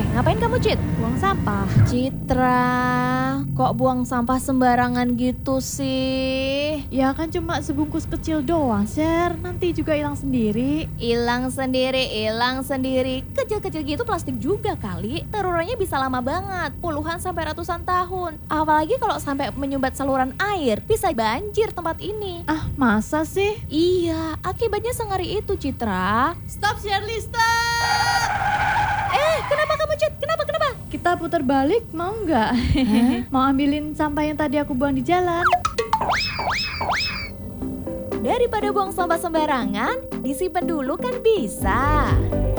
ngapain kamu, Cit? Buang sampah. Citra, kok buang sampah sembarangan gitu sih? Ya kan cuma sebungkus kecil doang, Sher. Nanti juga hilang sendiri. Hilang sendiri. Kecil-kecil gitu plastik juga kali. Terurannya bisa lama banget, puluhan sampai ratusan tahun. Apalagi kalau sampai menyumbat saluran air, bisa banjir tempat ini. Ah, masa sih? Iya, akibatnya sengeri itu, Citra. Stop, Shirley, stop! Kenapa kamu, Cit? Kenapa? Kita putar balik, mau nggak? Mau ambilin sampah yang tadi aku buang di jalan. Daripada buang sampah sembarangan, disimpan dulu kan bisa.